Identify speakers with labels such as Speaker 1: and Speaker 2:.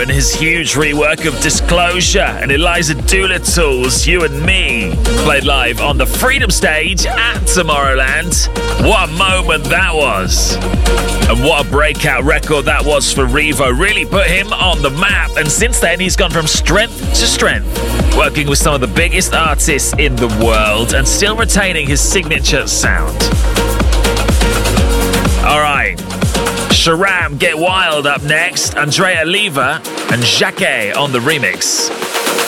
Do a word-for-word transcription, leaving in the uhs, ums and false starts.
Speaker 1: and his huge rework of Disclosure and Eliza Doolittle's You and Me, played live on the Freedom Stage at Tomorrowland. What a moment that was. And what a breakout record that was for Revo. Really put him on the map. And since then, he's gone from strength to strength, working with some of the biggest artists in the world and still retaining his signature sound. All right. Sharam, Get Wild up next. Andrea Leva and Jacquet on the remix.